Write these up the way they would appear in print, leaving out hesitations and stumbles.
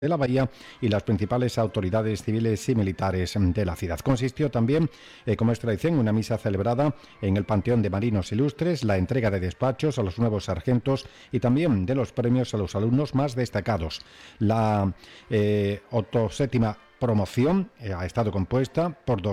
de la Bahía y las principales autoridades civiles y militares de la ciudad. Consistió también, como es tradición, una misa celebrada en el Panteón de Marinos Ilustres, la entrega de despachos a los nuevos sargentos y también de los premios a los alumnos más destacados. La 87ª promoción ha estado compuesta por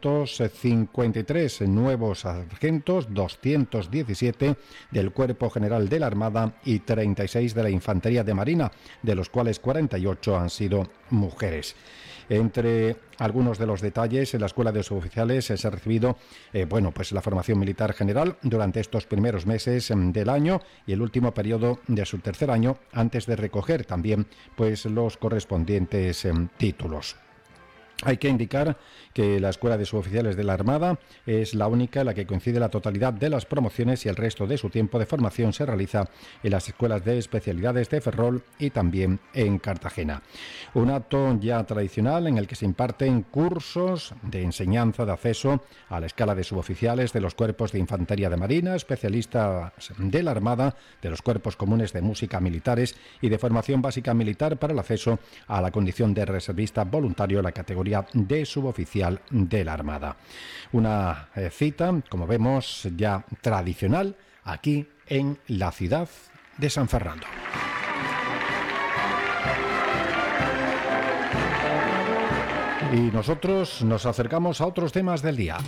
253 nuevos sargentos, 217 del Cuerpo General de la Armada y 36 de la Infantería de Marina, de los cuales 48 han sido mujeres. Entre algunos de los detalles, en la Escuela de Suboficiales se ha recibido la formación militar general durante estos primeros meses del año y el último periodo de su tercer año, antes de recoger también los correspondientes títulos. Hay que indicar que la Escuela de Suboficiales de la Armada es la única en la que coincide la totalidad de las promociones y el resto de su tiempo de formación se realiza en las escuelas de especialidades de Ferrol y también en Cartagena. Un acto ya tradicional en el que se imparten cursos de enseñanza de acceso a la escala de suboficiales de los cuerpos de Infantería de Marina, especialistas de la Armada, de los cuerpos comunes de música militares y de formación básica militar para el acceso a la condición de reservista voluntario en la categoría de suboficial de la Armada. Una cita, como vemos, ya tradicional aquí en la ciudad de San Fernando. Y nosotros nos acercamos a otros temas del día.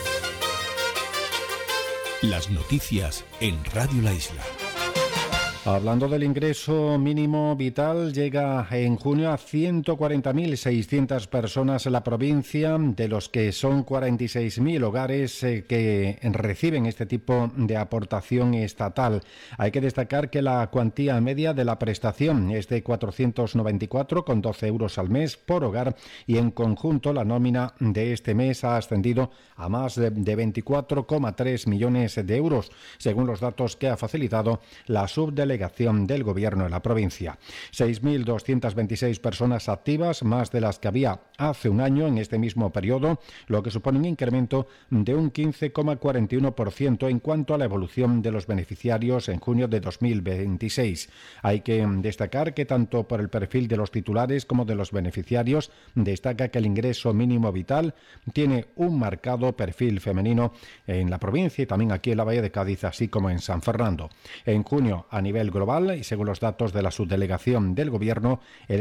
Las noticias en Radio La Isla. Hablando del ingreso mínimo vital, llega en junio a 140.600 personas en la provincia, de los que son 46.000 hogares que reciben este tipo de aportación estatal. Hay que destacar que la cuantía media de la prestación es de 494,12 euros al mes por hogar y en conjunto la nómina de este mes ha ascendido a más de 24,3 millones de euros, según los datos que ha facilitado la subdelegación del Gobierno en la provincia. 6.226 personas activas, más de las que había hace un año en este mismo periodo, lo que supone un incremento de un 15,41% en cuanto a la evolución de los beneficiarios en junio de 2026. Hay que destacar que tanto por el perfil de los titulares como de los beneficiarios destaca que el ingreso mínimo vital tiene un marcado perfil femenino en la provincia y también aquí en la Bahía de Cádiz, así como en San Fernando. En junio, a nivel global y según los datos de la subdelegación del Gobierno, el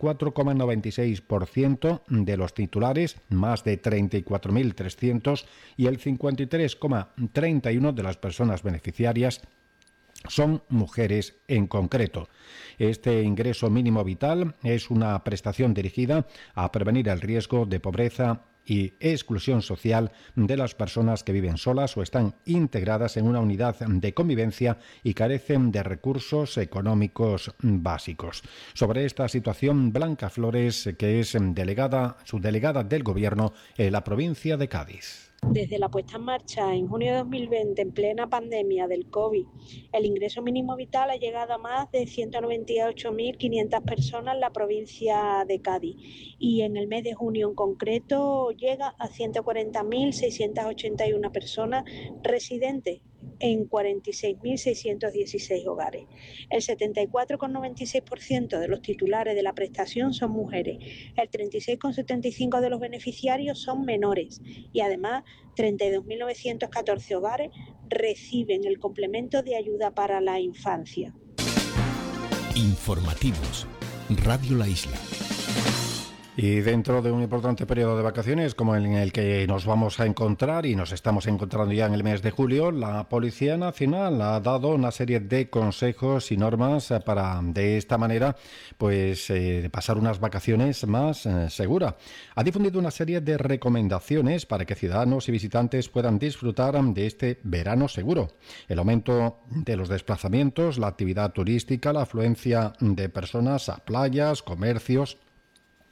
74,96% de los titulares, más de 34.300, y el 53,31% de las personas beneficiarias son mujeres en concreto. Este ingreso mínimo vital es una prestación dirigida a prevenir el riesgo de pobreza y exclusión social de las personas que viven solas o están integradas en una unidad de convivencia y carecen de recursos económicos básicos. Sobre esta situación, Blanca Flores, que es subdelegada del Gobierno en la provincia de Cádiz. Desde la puesta en marcha en junio de 2020, en plena pandemia del COVID, el ingreso mínimo vital ha llegado a más de 198.500 personas en la provincia de Cádiz y en el mes de junio en concreto llega a 140.681 personas residentes en 46.616 hogares. El 74,96% de los titulares de la prestación son mujeres, el 36,75% de los beneficiarios son menores y además 32.914 hogares reciben el complemento de ayuda para la infancia. Informativos, Radio La Isla. Y dentro de un importante periodo de vacaciones como en el que nos vamos a encontrar y nos estamos encontrando ya en el mes de julio, la Policía Nacional ha dado una serie de consejos y normas para de esta manera pasar unas vacaciones más seguras. Ha difundido una serie de recomendaciones para que ciudadanos y visitantes puedan disfrutar de este verano seguro. El aumento de los desplazamientos, la actividad turística, la afluencia de personas a playas, comercios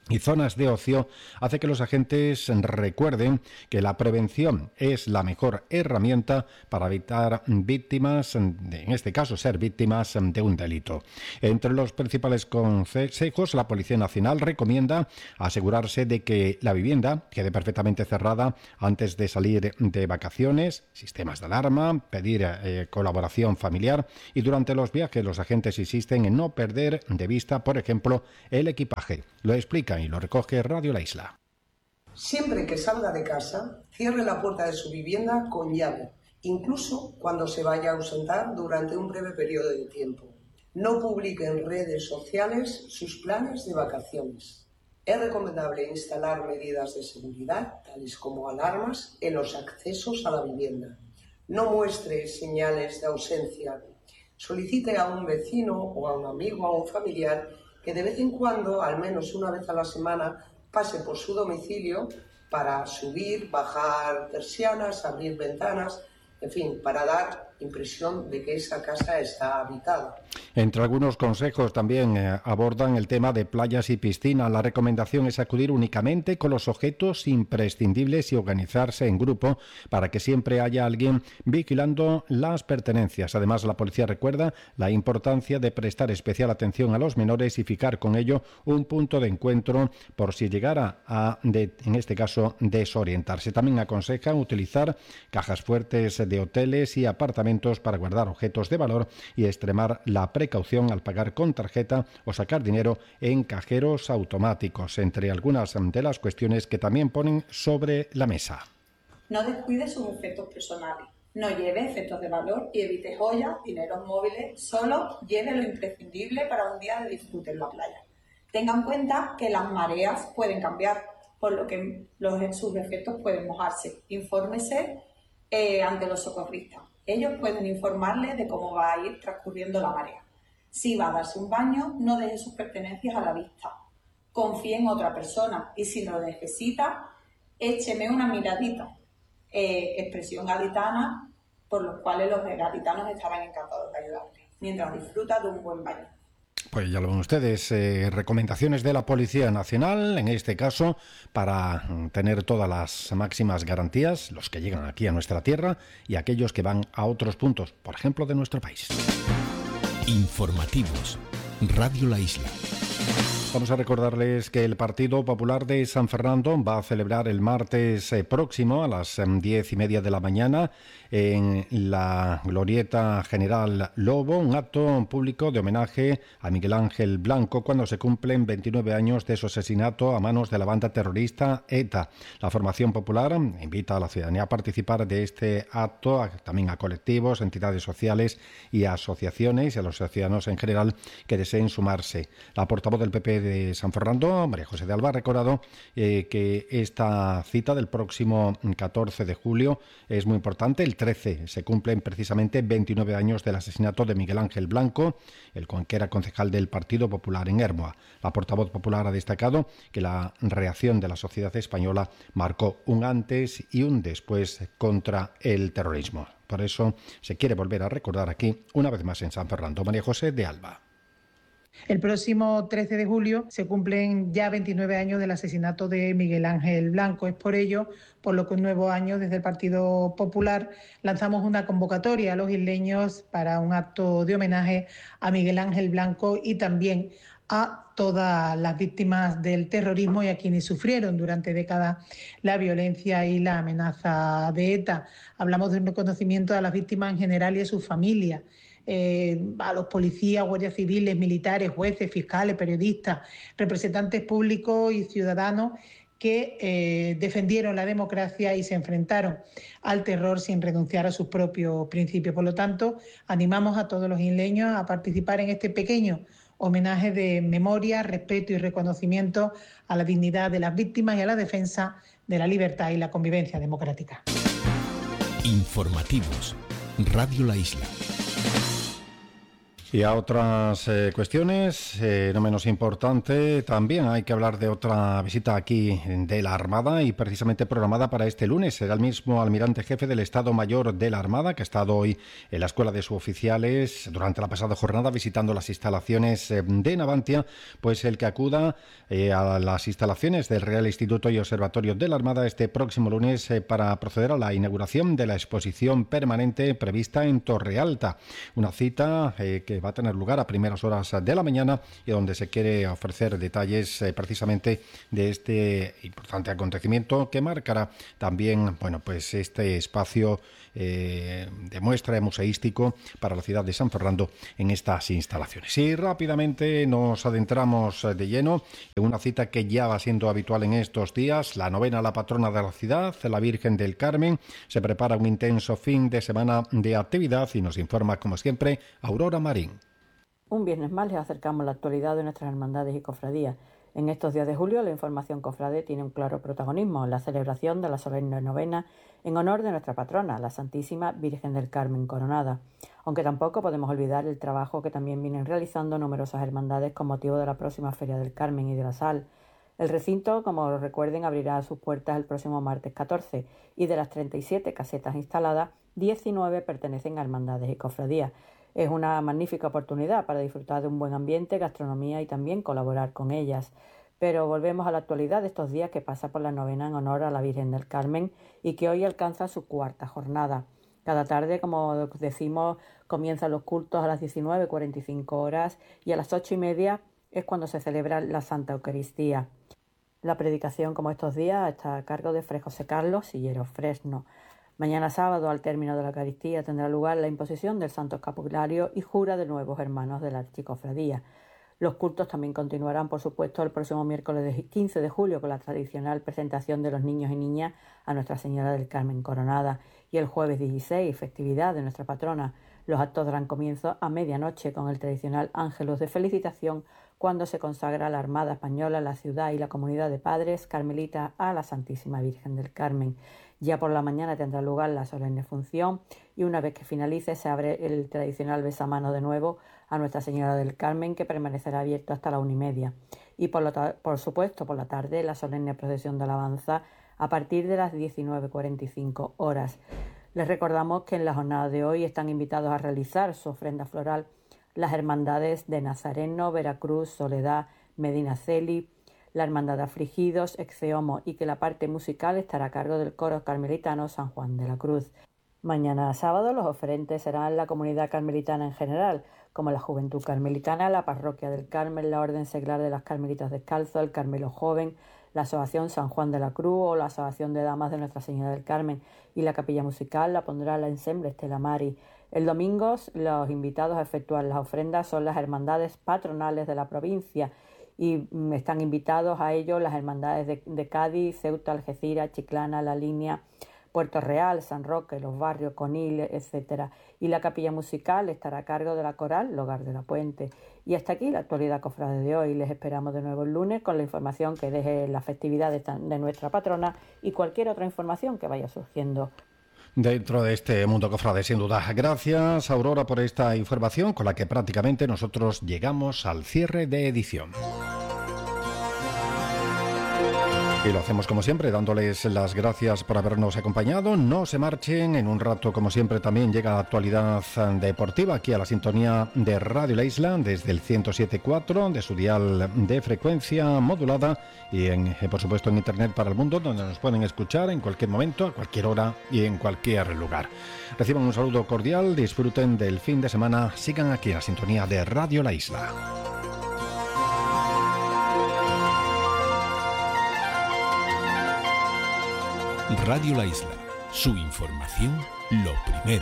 y zonas de ocio hace que los agentes recuerden que la prevención es la mejor herramienta para evitar víctimas, en este caso ser víctimas de un delito. Entre los principales consejos, la Policía Nacional recomienda asegurarse de que la vivienda quede perfectamente cerrada antes de salir de vacaciones, sistemas de alarma, pedir colaboración familiar, y durante los viajes los agentes insisten en no perder de vista, por ejemplo, el equipaje. Lo explica y lo recoge Radio La Isla. Siempre que salga de casa, cierre la puerta de su vivienda con llave, incluso cuando se vaya a ausentar durante un breve periodo de tiempo. No publique en redes sociales sus planes de vacaciones. Es recomendable instalar medidas de seguridad, tales como alarmas, en los accesos a la vivienda. No muestre señales de ausencia. Solicite a un vecino o a un amigo o a un familiar que de vez en cuando, al menos una vez a la semana, pase por su domicilio para subir, bajar persianas, abrir ventanas, en fin, para dar impresión de que esa casa está habitada. Entre algunos consejos también abordan el tema de playas y piscinas. La recomendación es acudir únicamente con los objetos imprescindibles y organizarse en grupo para que siempre haya alguien vigilando las pertenencias. Además, la policía recuerda la importancia de prestar especial atención a los menores y fijar con ello un punto de encuentro por si llegara a, en este caso, desorientarse. También aconseja utilizar cajas fuertes de hoteles y apartamentos para guardar objetos de valor y extremar la precaución al pagar con tarjeta o sacar dinero en cajeros automáticos, entre algunas de las cuestiones que también ponen sobre la mesa. No descuide sus efectos personales. No lleve efectos de valor y evite joyas, dineros móviles. Solo lleve lo imprescindible para un día de disfrute en la playa. Tenga en cuenta que las mareas pueden cambiar, por lo que sus efectos pueden mojarse. Infórmese ante los socorristas. Ellos pueden informarle de cómo va a ir transcurriendo la marea. Si va a darse un baño, no deje sus pertenencias a la vista. Confíe en otra persona y si lo necesita, écheme una miradita. Expresión gaditana, por los cuales los gaditanos estarán encantados de ayudarle, mientras disfruta de un buen baño. Pues ya lo ven ustedes, recomendaciones de la Policía Nacional, en este caso, para tener todas las máximas garantías, los que llegan aquí a nuestra tierra y aquellos que van a otros puntos, por ejemplo, de nuestro país. Informativos. Radio La Isla. Vamos a recordarles que el Partido Popular de San Fernando va a celebrar el martes próximo a las 10:30 de la mañana en la Glorieta General Lobo un acto público de homenaje a Miguel Ángel Blanco cuando se cumplen 29 años de su asesinato a manos de la banda terrorista ETA. La formación popular invita a la ciudadanía a participar de este acto, también a colectivos, entidades sociales y asociaciones y a los ciudadanos en general que deseen sumarse. La portavoz del PP de San Fernando, María José de Alba, ha recordado que esta cita del próximo 14 de julio es muy importante. El 13 se cumplen precisamente 29 años del asesinato de Miguel Ángel Blanco, el que era concejal del Partido Popular en Ermua. La portavoz popular ha destacado que la reacción de la sociedad española marcó un antes y un después contra el terrorismo. Por eso se quiere volver a recordar aquí, una vez más en San Fernando. María José de Alba. El próximo 13 de julio se cumplen ya 29 años del asesinato de Miguel Ángel Blanco. Es por ello, por lo que un nuevo año desde el Partido Popular lanzamos una convocatoria a los isleños para un acto de homenaje a Miguel Ángel Blanco y también a todas las víctimas del terrorismo y a quienes sufrieron durante décadas la violencia y la amenaza de ETA. Hablamos de un reconocimiento a las víctimas en general y a sus familias. A los policías, guardias civiles, militares, jueces, fiscales, periodistas, representantes públicos y ciudadanos que defendieron la democracia y se enfrentaron al terror sin renunciar a sus propios principios. Por lo tanto, animamos a todos los isleños a participar en este pequeño homenaje de memoria, respeto y reconocimiento a la dignidad de las víctimas y a la defensa de la libertad y la convivencia democrática. Informativos. Radio La Isla. Y a otras cuestiones, no menos importante, también hay que hablar de otra visita aquí de la Armada y precisamente programada para este lunes. Será el mismo almirante jefe del Estado Mayor de la Armada que ha estado hoy en la Escuela de Suboficiales durante la pasada jornada visitando las instalaciones de Navantia, pues el que acuda a las instalaciones del Real Instituto y Observatorio de la Armada este próximo lunes para proceder a la inauguración de la exposición permanente prevista en Torrealta. Una cita que va a tener lugar a primeras horas de la mañana y donde se quiere ofrecer detalles precisamente de este importante acontecimiento que marcará también, bueno, pues este espacio de muestra museístico para la ciudad de San Fernando en estas instalaciones. Y rápidamente nos adentramos de lleno en una cita que ya va siendo habitual en estos días, la novena a la patrona de la ciudad, la Virgen del Carmen. Se prepara un intenso fin de semana de actividad y nos informa, como siempre, Aurora Marín. Un viernes más les acercamos la actualidad de nuestras hermandades y cofradías. En estos días de julio la información cofrade tiene un claro protagonismo en la celebración de la solemne novena en honor de nuestra patrona, la Santísima Virgen del Carmen Coronada. Aunque tampoco podemos olvidar el trabajo que también vienen realizando numerosas hermandades con motivo de la próxima Feria del Carmen y de la Sal. El recinto, como recuerden, abrirá sus puertas el próximo martes 14 y de las 37 casetas instaladas, 19 pertenecen a hermandades y cofradías. Es una magnífica oportunidad para disfrutar de un buen ambiente, gastronomía y también colaborar con ellas. Pero volvemos a la actualidad de estos días que pasa por la novena en honor a la Virgen del Carmen y que hoy alcanza su cuarta jornada. Cada tarde, como decimos, comienzan los cultos a las 19:45 horas y a las 8:30 es cuando se celebra la Santa Eucaristía. La predicación, como estos días, está a cargo de Fray José Carlos Sillero Fresno. Mañana sábado, al término de la Eucaristía, tendrá lugar la imposición del Santo Escapulario y jura de nuevos hermanos de la Archicofradía. Los cultos también continuarán, por supuesto, el próximo miércoles 15 de julio con la tradicional presentación de los niños y niñas a Nuestra Señora del Carmen Coronada. Y el jueves 16, festividad de nuestra patrona. Los actos darán comienzo a medianoche con el tradicional Ángelus de Felicitación, cuando se consagra la Armada Española, la ciudad y la comunidad de padres carmelitas a la Santísima Virgen del Carmen. Ya por la mañana tendrá lugar la solemne función y una vez que finalice se abre el tradicional besamano de nuevo a Nuestra Señora del Carmen, que permanecerá abierto hasta la 1:30. Y por supuesto por la tarde la solemne procesión de alabanza a partir de las 19:45 horas. Les recordamos que en la jornada de hoy están invitados a realizar su ofrenda floral las hermandades de Nazareno, Veracruz, Soledad, Medinaceli, la Hermandad de Afligidos, Exceomo, y que la parte musical estará a cargo del coro carmelitano San Juan de la Cruz. Mañana sábado los oferentes serán la comunidad carmelitana en general, como la Juventud Carmelitana, la Parroquia del Carmen, la Orden Seglar de las Carmelitas Descalzos, el Carmelo Joven, la Asociación San Juan de la Cruz o la Asociación de Damas de Nuestra Señora del Carmen, y la capilla musical la pondrá la Ensemble Estela Mari. El domingo los invitados a efectuar las ofrendas son las hermandades patronales de la provincia y están invitados a ello las hermandades de Cádiz, Ceuta, Algeciras, Chiclana, La Línea, Puerto Real, San Roque, Los Barrios, Conil, etc. Y la capilla musical estará a cargo de la coral El Hogar de la Puente. Y hasta aquí la actualidad cofrade de hoy. Les esperamos de nuevo el lunes con la información que deje la festividad de nuestra patrona y cualquier otra información que vaya surgiendo dentro de este mundo cofrade, sin duda. Gracias, Aurora, por esta información con la que prácticamente nosotros llegamos al cierre de edición. Y lo hacemos como siempre, dándoles las gracias por habernos acompañado. No se marchen, en un rato como siempre también llega la actualidad deportiva aquí a la sintonía de Radio La Isla desde el 107.4 de su dial de frecuencia modulada y por supuesto en internet para el mundo, donde nos pueden escuchar en cualquier momento, a cualquier hora y en cualquier lugar. Reciban un saludo cordial, disfruten del fin de semana, sigan aquí en la sintonía de Radio La Isla. Radio La Isla, su información, lo primero.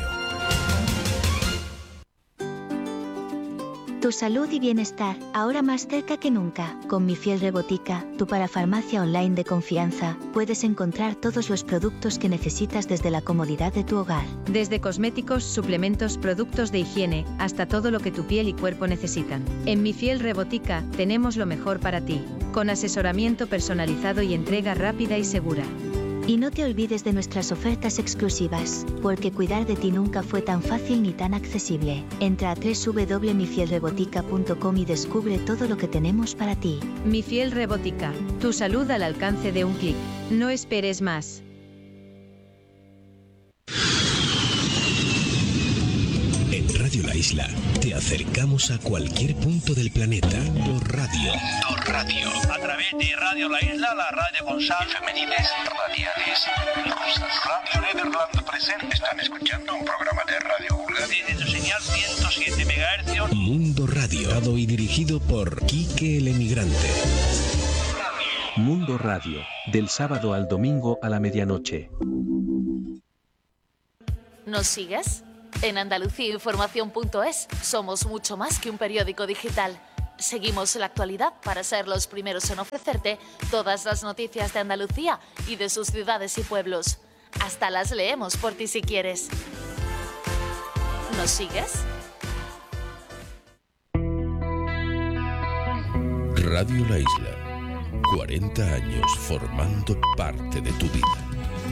Tu salud y bienestar, ahora más cerca que nunca. Con Mi Fiel Rebotica, tu parafarmacia online de confianza, puedes encontrar todos los productos que necesitas desde la comodidad de tu hogar. Desde cosméticos, suplementos, productos de higiene, hasta todo lo que tu piel y cuerpo necesitan. En Mi Fiel Rebotica, tenemos lo mejor para ti, con asesoramiento personalizado y entrega rápida y segura. Y no te olvides de nuestras ofertas exclusivas, porque cuidar de ti nunca fue tan fácil ni tan accesible. Entra a www.mifielrebotica.com y descubre todo lo que tenemos para ti. Mi Fiel Rebotica, tu salud al alcance de un clic. No esperes más. En Radio La Isla te acercamos a cualquier punto del planeta. Mundo Radio. A través de Radio La Isla, la radio con sal femenines radiales rusas. Radio Nederland presente. Están escuchando un programa de Radio Vulgar. Tiene su señal 107 MHz. Mundo Radio. Dado y dirigido por Quique el Emigrante. Mundo Radio. Del sábado al domingo a la medianoche. ¿Nos sigues? En andaluciainformación.es somos mucho más que un periódico digital. Seguimos la actualidad para ser los primeros en ofrecerte todas las noticias de Andalucía y de sus ciudades y pueblos. Hasta las leemos por ti si quieres. ¿Nos sigues? Radio La Isla. 40 años formando parte de tu vida.